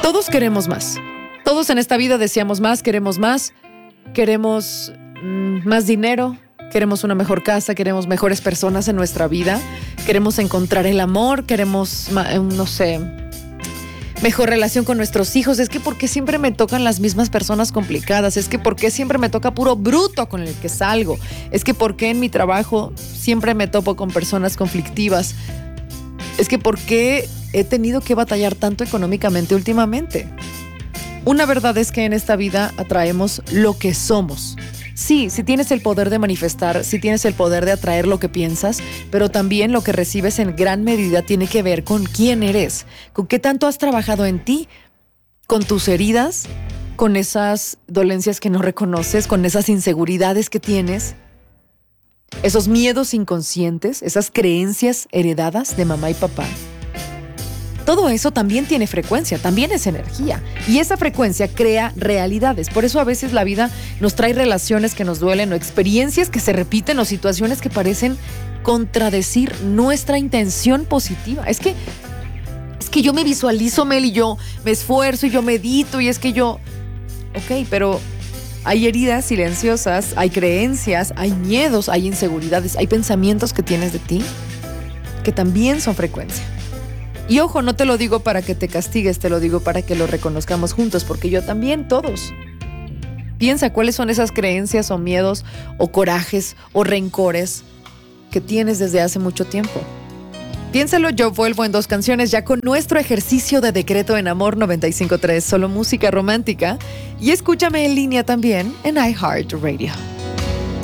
Todos queremos más. Todos en esta vida deseamos más, queremos más. Queremos más dinero, queremos una mejor casa, queremos mejores personas en nuestra vida. Queremos encontrar el amor, queremos, no sé, mejor relación con nuestros hijos. Es que ¿por qué siempre me tocan las mismas personas complicadas? Es que ¿por qué siempre me toca puro bruto con el que salgo? Es que ¿por qué en mi trabajo siempre me topo con personas conflictivas? Es que ¿por qué he tenido que batallar tanto económicamente últimamente? Una verdad es que en esta vida atraemos lo que somos. Sí, si tienes el poder de manifestar, si tienes el poder de atraer lo que piensas, pero también lo que recibes en gran medida tiene que ver con quién eres, con qué tanto has trabajado en ti, con tus heridas, con esas dolencias que no reconoces, con esas inseguridades que tienes, esos miedos inconscientes, esas creencias heredadas de mamá y papá. Todo eso también tiene frecuencia, también es energía. Y esa frecuencia crea realidades. Por eso a veces la vida nos trae relaciones que nos duelen o experiencias que se repiten o situaciones que parecen contradecir nuestra intención positiva. Es que yo me visualizo, Mel, y yo me esfuerzo y yo medito y es que yo... Ok, pero hay heridas silenciosas, hay creencias, hay miedos, hay inseguridades, hay pensamientos que tienes de ti que también son frecuencia. Y ojo, no te lo digo para que te castigues, te lo digo para que lo reconozcamos juntos, porque yo también, todos. Piensa cuáles son esas creencias o miedos o corajes o rencores que tienes desde hace mucho tiempo. Piénsalo, yo vuelvo en 2 canciones ya con nuestro ejercicio de decreto en Amor 95.3, solo música romántica. Y escúchame en línea también en iHeartRadio.